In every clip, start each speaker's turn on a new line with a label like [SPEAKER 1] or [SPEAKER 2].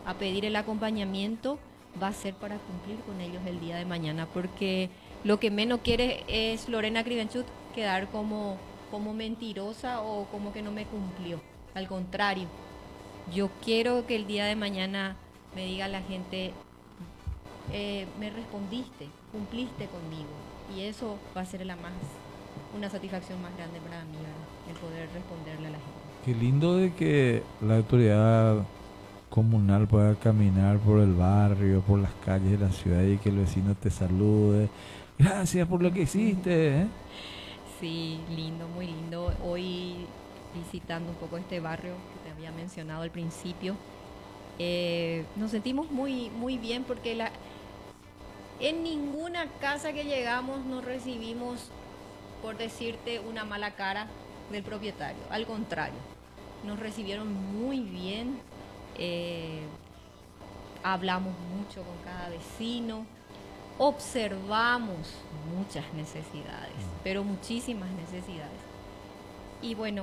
[SPEAKER 1] a pedir el acompañamiento, va a ser para cumplir con ellos el día de mañana, porque lo que menos quiere es Lorena Krivenchuk quedar como mentirosa o como que no me cumplió. Al contrario, yo quiero que el día de mañana me diga la gente, me respondiste, cumpliste conmigo, y eso va a ser una satisfacción más grande para mí, ¿verdad? El poder responderle a la gente.
[SPEAKER 2] Qué lindo de que la autoridad comunal pueda caminar por el barrio, por las calles de la ciudad y que el vecino te salude. Gracias por lo que hiciste, ¿eh?
[SPEAKER 1] Sí, lindo, muy lindo. Hoy visitando un poco este barrio que te había mencionado al principio, nos sentimos muy, muy bien porque en ninguna casa que llegamos nos recibimos, por decirte, una mala cara del propietario. Al contrario, nos recibieron muy bien, hablamos mucho con cada vecino, observamos muchas necesidades, pero muchísimas necesidades. Y bueno,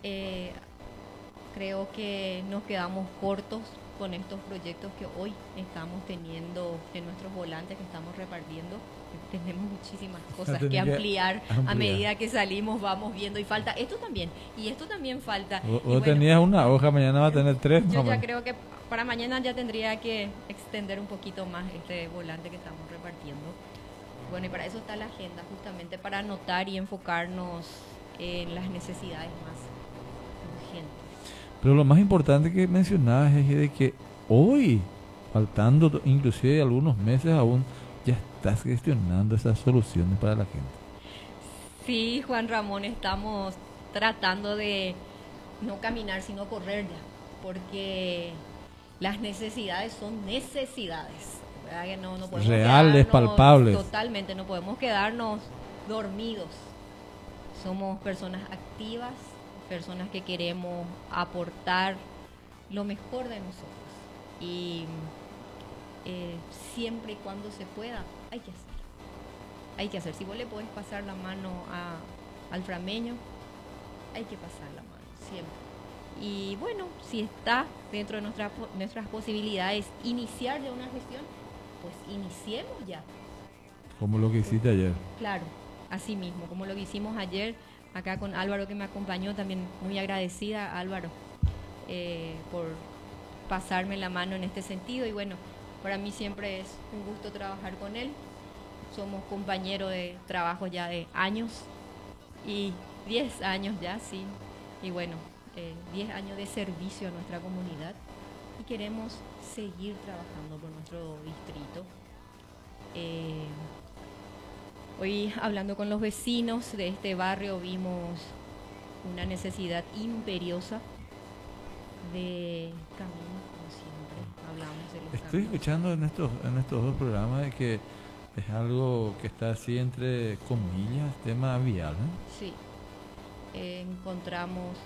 [SPEAKER 1] creo que nos quedamos cortos con estos proyectos que hoy estamos teniendo en nuestros volantes que estamos repartiendo. Tenemos muchísimas cosas que ampliar a medida que salimos, vamos viendo, y falta esto también, y esto también falta.
[SPEAKER 2] Vos
[SPEAKER 1] bueno,
[SPEAKER 2] tenías una hoja, mañana va a tener 3.
[SPEAKER 1] Yo ya creo que para mañana ya tendría que extender un poquito más este volante que estamos repartiendo. Bueno, y para eso está la agenda, justamente para anotar y enfocarnos en las necesidades más urgentes.
[SPEAKER 2] Pero lo más importante que mencionabas es de que hoy, faltando inclusive algunos meses aún, ya estás gestionando esas soluciones para la gente.
[SPEAKER 1] Sí, Juan Ramón, estamos tratando de no caminar, sino correr ya, porque las necesidades son necesidades, ¿verdad? Que no podemos
[SPEAKER 2] reales, palpables.
[SPEAKER 1] Totalmente, no podemos quedarnos dormidos. Somos personas activas, personas que queremos aportar lo mejor de nosotros, y siempre y cuando se pueda hay que hacer. Si vos le podés pasar la mano al frameño, hay que pasar la mano siempre. Y bueno, si está dentro de nuestras posibilidades iniciar ya una gestión, pues iniciemos ya.
[SPEAKER 2] Como lo que hiciste ayer.
[SPEAKER 1] Claro, así mismo, como lo que hicimos ayer acá con Álvaro, que me acompañó, también muy agradecida, Álvaro, por pasarme la mano en este sentido. Y bueno, para mí siempre es un gusto trabajar con él. Somos compañeros de trabajo ya de años, y 10 años ya, sí. Y bueno, 10 años de servicio a nuestra comunidad, y queremos seguir trabajando por nuestro distrito. Hoy, hablando con los vecinos de este barrio, vimos una necesidad imperiosa de caminos, como siempre hablamos de los
[SPEAKER 2] Estoy
[SPEAKER 1] caminos.
[SPEAKER 2] escuchando en estos dos programas de que es algo que está así entre comillas, tema vial, ¿eh?
[SPEAKER 1] Sí, encontramos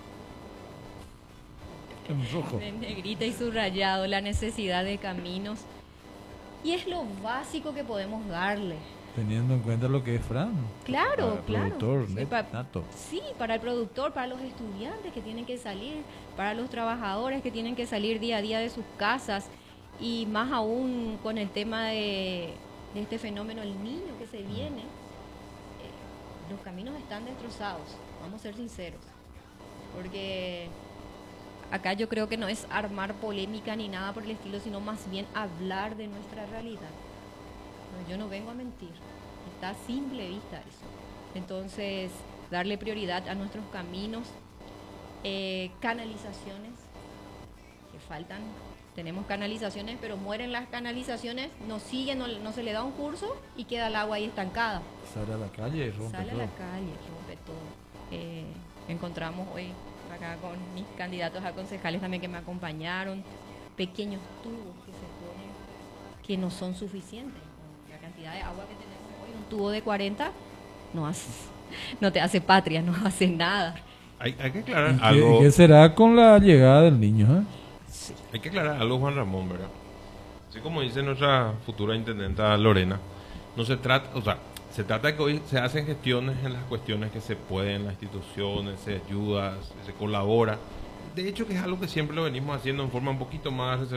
[SPEAKER 2] En rojo.
[SPEAKER 1] en negrita y subrayado la necesidad de caminos, y es lo básico que podemos darle.
[SPEAKER 2] Teniendo en cuenta lo que es Fran.
[SPEAKER 1] Claro, claro.
[SPEAKER 2] Productor,
[SPEAKER 1] Sí,
[SPEAKER 2] nato.
[SPEAKER 1] Sí, para el productor, para los estudiantes que tienen que salir, para los trabajadores que tienen que salir día a día de sus casas, y más aún con el tema de este fenómeno, el niño que se viene. Los caminos están destrozados, vamos a ser sinceros, porque acá yo creo que no es armar polémica ni nada por el estilo, sino más bien hablar de nuestra realidad. Yo no vengo a mentir, está a simple vista eso. Entonces, darle prioridad a nuestros caminos, canalizaciones que faltan. Tenemos canalizaciones, pero mueren las canalizaciones, no siguen, no se le da un curso y queda el agua ahí estancada.
[SPEAKER 2] Sale a la calle y rompe todo.
[SPEAKER 1] Sale a la calle, rompe todo. Encontramos hoy acá con mis candidatos a concejales también que me acompañaron, pequeños tubos que se ponen que no son suficientes. La cantidad de agua que tenemos hoy, un tubo de 40 no te hace patria, no hace nada.
[SPEAKER 3] Hay que aclarar algo.
[SPEAKER 2] ¿Qué será con la llegada del niño?
[SPEAKER 1] Sí.
[SPEAKER 3] Hay que aclarar algo, Juan Ramón, ¿verdad? Así como dice nuestra futura intendenta Lorena, no se trata, o sea, se trata de que hoy se hacen gestiones en las cuestiones que se pueden, las instituciones, se ayuda, se colabora. De hecho, que es algo que siempre lo venimos haciendo en forma un poquito más